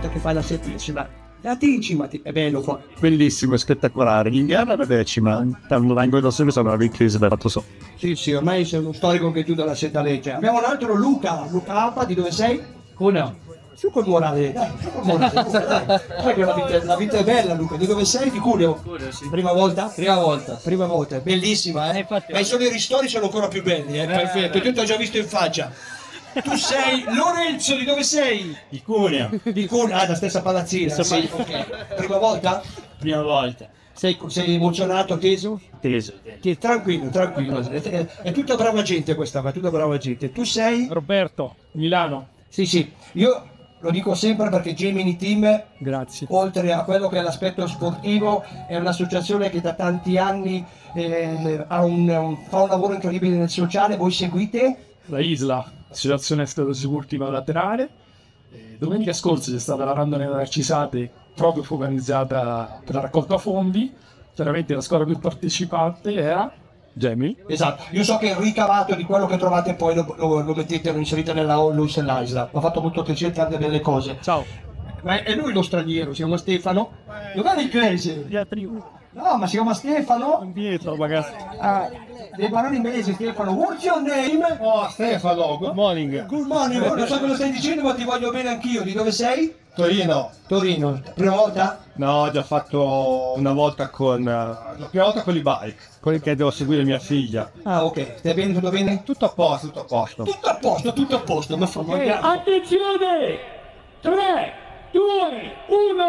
volta che fai la settimana. Anticipati, è bello qua. Bellissimo, spettacolare. L'inverno è la decima, quando vengo da solo sono in crisi del fatto so. Sì, ormai sei uno storico che chiude la setta legge. Abbiamo un altro Luca Alfa, di dove sei? Cuneo. Su col morale, dai, dai che la vita è bella, Luca. Di dove sei? Di Cuneo? Cuneo, sì. Prima volta? Prima volta. Prima volta, è bellissima, infatti. Ma solo i ristori sono ancora più belli, perfetto, io ti ho già visto in faccia. Tu sei Lorenzo, di dove sei? Di Cuneo. Di Cuneo, la stessa palazzina. Sì, ok. Prima volta? Prima volta. Sei emozionato, teso? Teso. Tranquillo. È tutta brava gente questa, ma tutta brava gente. Tu sei? Roberto, Milano. Sì, io lo dico sempre perché Gemini Team, Grazie. oltre a quello che è l'aspetto sportivo, è un'associazione che da tanti anni fa un lavoro incredibile nel sociale. Voi seguite? La Isla, Associazione Sportiva Laterale. Domenica scorsa c'è stata la randonnée Narcisate, proprio focalizzata per la raccolta fondi. Chiaramente la squadra più partecipante era Gemini. Esatto, io so che il ricavato di quello che trovate poi lo mettete, lo inserite nella Onlus e l'Isla. Mi ha fatto molto piacere, tante belle cose. Ciao. Ma è lui lo straniero, si chiama Stefano? Dov'è l'inglese? No, ma si chiama Stefano? Indietro, ragazzi. Devi parlare inglese, Stefano. What's your name? Oh, Stefano, Good morning. Good morning, non so cosa stai dicendo, ma ti voglio bene anch'io. Di dove sei? Torino. Torino. Prima volta? No, ho già fatto una volta la prima volta con i bike, quelli che devo seguire mia figlia. Ah, ok. Stai bene, tutto bene? Tutto a posto, tutto a posto. Tutto a posto, ma fa Attenzione! 3, 2, 1,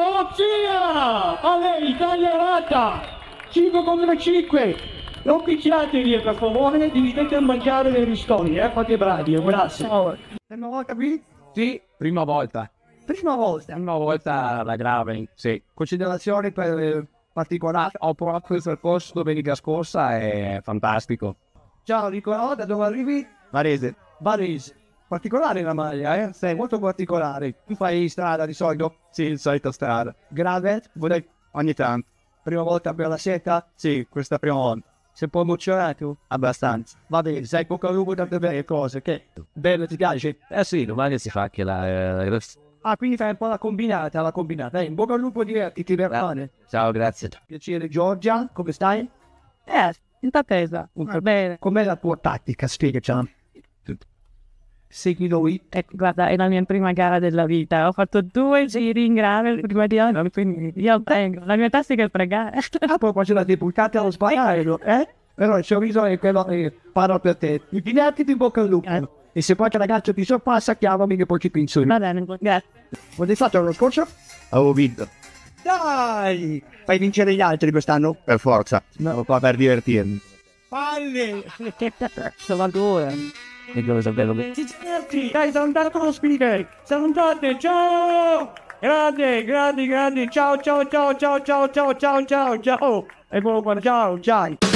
via! A lei, Italia 5 contro 5! Non picchiatevi per favore, dividete a mangiare le ristori, fate bravi, grazie. Prima volta qui? Sì, prima volta. Prima volta. Una volta la grave, sì. Considerazioni per particolari? Ho provato il percorso domenica scorsa, è fantastico. Ciao Nicolò, da dove arrivi? Varese. Varese. Particolare la maglia, sei molto particolare. Tu fai strada di solito? Sì, il solito strada. Gravel? Ogni tanto. Prima volta per la seta? Sì, questa prima volta. Sei un po' emozionato? Abbastanza. Va bene, sai poco a lungo tante belle cose, che bello, ti piace? Sì, domani si fa anche la... Ah, quindi fai un po' la combinata. In bocca al lupo, divertiti, bene. Ciao, grazie. Piacere, Giorgia, come stai? In attesa. Bene. Com'è la tua tattica? Spiegaci. Segui lui. Guarda, è la mia prima gara della vita. Ho fatto 2 giri in gravel prima di anno, quindi io prego. La mia tattica è pregare. Ah, poi quando la deputata allo sbagliare, Però il sorriso è quello che parlo per te. I pinati di bocca al lupo. E se qualche ragazzo ti sorpassa, chiamami che poi ci penso. Va bene, grazie. Cosa hai fatto l'anno scorso? Avevo vinto, Dai! Fai vincere gli altri quest'anno? per forza, no, per divertirmi. Palle! Sono due. E cosa bello. Dai, sono andato con lo speaker. Salutate, ciao! Grandi. Ciao. E buon ciao.